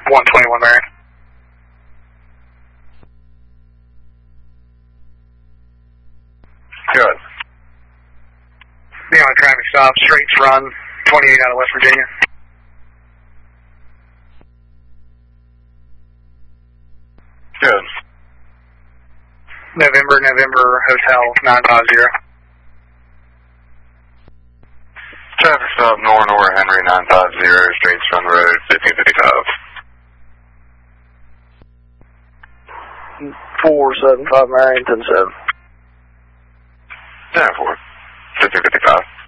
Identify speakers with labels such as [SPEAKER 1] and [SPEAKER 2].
[SPEAKER 1] 121 Marion.
[SPEAKER 2] Good.
[SPEAKER 1] Be on a traffic stop, Straits Run, 28 out of West Virginia.
[SPEAKER 2] Good.
[SPEAKER 1] November, Hotel 950.
[SPEAKER 2] Traffic stop, Nor Henry 950, Straits Run Road, 1555.
[SPEAKER 3] 475 Marion, 107.
[SPEAKER 2] 10-4, 1555.